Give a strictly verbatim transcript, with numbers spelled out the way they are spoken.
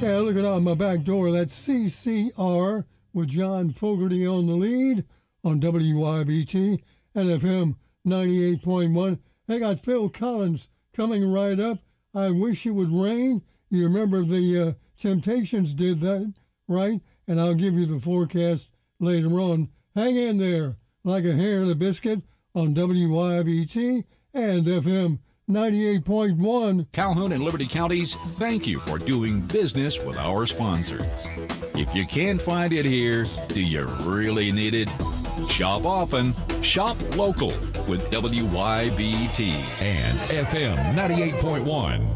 Yeah, looking out my back door, that's C C R with John Fogerty on the lead on W Y B T and F M ninety-eight point one. They got Phil Collins coming right up. I Wish It Would Rain. You remember the uh, Temptations did that, right? And I'll give you the forecast later on. Hang in there like a hair in a biscuit on W Y B T and F M ninety-eight point one. Calhoun and Liberty Counties, thank you for doing business with our sponsors. If you can't find it here, do you really need it? Shop often, shop local with W Y B T and F M ninety-eight point one.